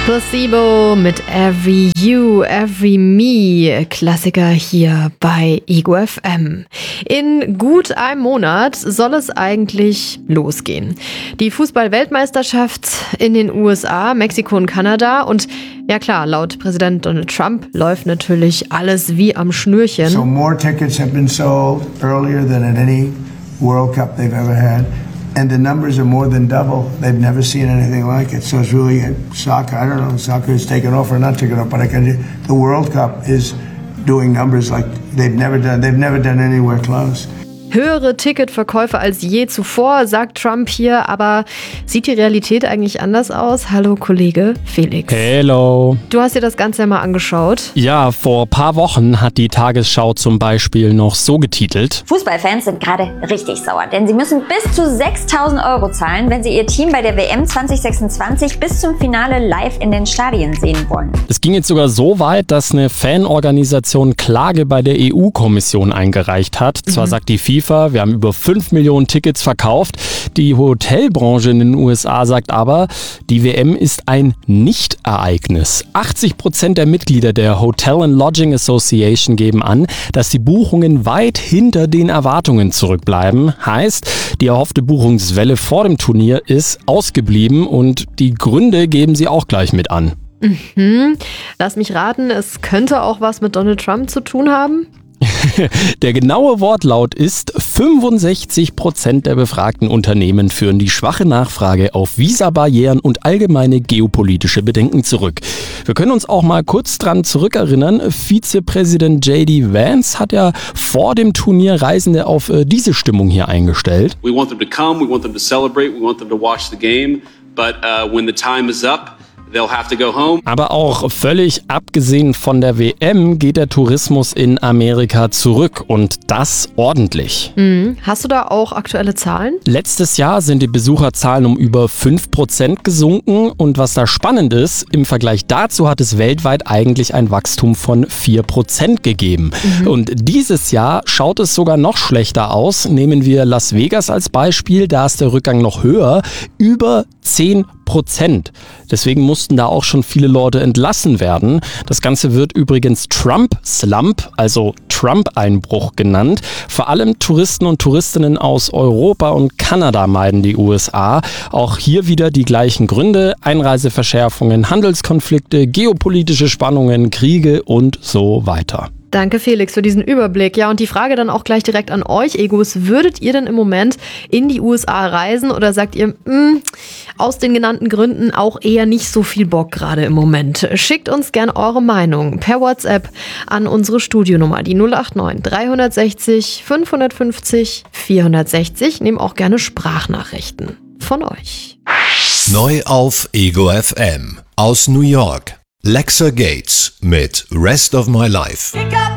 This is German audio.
Placebo mit Every You, Every Me, Klassiker hier bei Ego FM. In gut einem Monat soll es eigentlich losgehen. Die Fußball-Weltmeisterschaft in den USA, Mexiko und Kanada. Und ja klar, laut Präsident Donald Trump läuft natürlich alles wie am Schnürchen. So more tickets have been sold earlier than at any World Cup they've ever had. And the numbers are more than double. They've never seen anything like it. So it's really soccer. I don't know if soccer is taken off or not taken off, but the World Cup is doing numbers like they've never done anywhere close. Höhere Ticketverkäufe als je zuvor, sagt Trump hier, aber sieht die Realität eigentlich anders aus? Hallo Kollege Felix. Hello. Du hast dir das Ganze ja mal angeschaut. Ja, vor ein paar Wochen hat die Tagesschau zum Beispiel noch so getitelt: Fußballfans sind gerade richtig sauer, denn sie müssen bis zu 6.000 € zahlen, wenn sie ihr Team bei der WM 2026 bis zum Finale live in den Stadien sehen wollen. Es ging jetzt sogar so weit, dass eine Fanorganisation Klage bei der EU-Kommission eingereicht hat. Zwar sagt die FIFA, wir haben über 5 Millionen Tickets verkauft. Die Hotelbranche in den USA sagt aber, die WM ist ein Nicht-Ereignis. 80% der Mitglieder der Hotel and Lodging Association geben an, dass die Buchungen weit hinter den Erwartungen zurückbleiben. Heißt, die erhoffte Buchungswelle vor dem Turnier ist ausgeblieben und die Gründe geben sie auch gleich mit an. Lass mich raten, es könnte auch was mit Donald Trump zu tun haben? Der genaue Wortlaut ist: 65% der befragten Unternehmen führen die schwache Nachfrage auf Visabarrieren und allgemeine geopolitische Bedenken zurück. Wir können uns auch mal kurz dran zurückerinnern. Vizepräsident J.D. Vance hat ja vor dem Turnier Reisende auf diese Stimmung hier eingestellt. We want them to come, we want them to celebrate, we want them to watch the game, but when the time is up, they'll have to go home. Aber auch völlig abgesehen von der WM geht der Tourismus in Amerika zurück und das ordentlich. Hast du da auch aktuelle Zahlen? Letztes Jahr sind die Besucherzahlen um über 5% gesunken und was da spannend ist, im Vergleich dazu hat es weltweit eigentlich ein Wachstum von 4% gegeben. Und dieses Jahr schaut es sogar noch schlechter aus. Nehmen wir Las Vegas als Beispiel, da ist der Rückgang noch höher, über 10%. Deswegen mussten da auch schon viele Leute entlassen werden. Das Ganze wird übrigens Trump-Slump, also Trump-Einbruch genannt. Vor allem Touristen und Touristinnen aus Europa und Kanada meiden die USA. Auch hier wieder die gleichen Gründe: Einreiseverschärfungen, Handelskonflikte, geopolitische Spannungen, Kriege und so weiter. Danke Felix für diesen Überblick. Ja, und die Frage dann auch gleich direkt an euch, Egos. Würdet ihr denn im Moment in die USA reisen oder sagt ihr, aus den genannten Gründen auch eher nicht so viel Bock gerade im Moment? Schickt uns gern eure Meinung per WhatsApp an unsere Studionummer, die 089 360 550 460. Nehmt auch gerne Sprachnachrichten von euch. Neu auf Ego FM aus New York. Lexa Gates mit Rest of My Life.